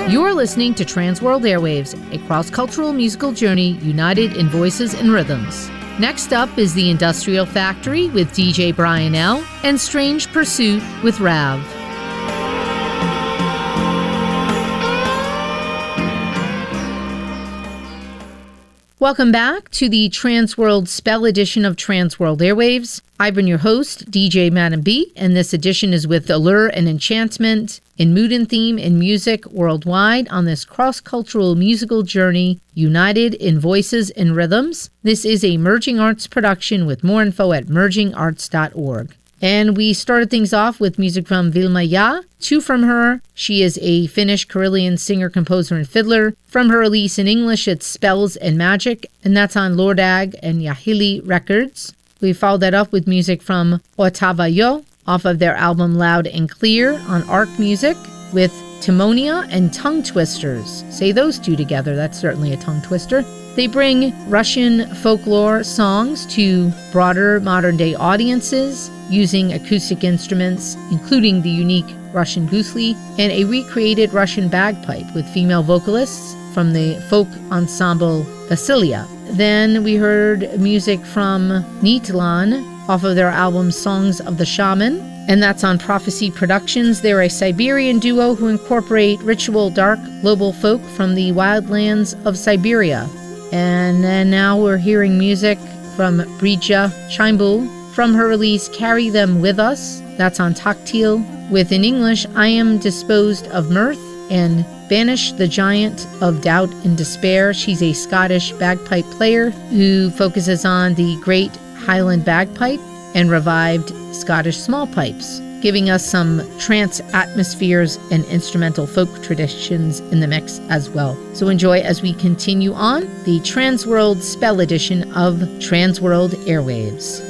You're listening to Transworld Airwaves, a cross-cultural musical journey united in voices and rhythms. Next up is The Industrial Factory with DJ Brian L. and Strange Pursuit with Rav. Welcome back to the Transworld Spell edition of Transworld Airwaves. I've been your host, DJ Madam B, and this edition is with Allure and Enchantment in mood and theme and music worldwide on this cross-cultural musical journey united in voices and rhythms. This is a Merging Arts production with more info at mergingarts.org. And we started things off with music from Vilma Ja, two from her. She is a Finnish Karelian singer, composer, and fiddler. From her release in English, it's Spells and Magic, and that's on Lordag and Yahili Records. We followed that up with music from Ottava Yo, off of their album Loud and Clear on Arc Music, with Timonia and Tongue Twisters. Say those two together, that's certainly a tongue twister. They bring Russian folklore songs to broader modern-day audiences using acoustic instruments, including the unique Russian gusli, and a recreated Russian bagpipe with female vocalists from the folk ensemble Vasilia. Then we heard music from Nitlan off of their album Songs of the Shaman, and that's on Prophecy Productions. They're a Siberian duo who incorporate ritual dark global folk from the wildlands of Siberia. And then now we're hearing music from Brija Chaimbul from her release Carry Them With Us. That's on Tactile, with in English I Am Disposed of Mirth and Banish the Giant of Doubt and Despair. She's a Scottish bagpipe player who focuses on the great Highland bagpipe and revived Scottish small pipes, giving us some trance atmospheres and instrumental folk traditions in the mix as well. So enjoy as we continue on the Transworld Spell edition of Transworld Airwaves.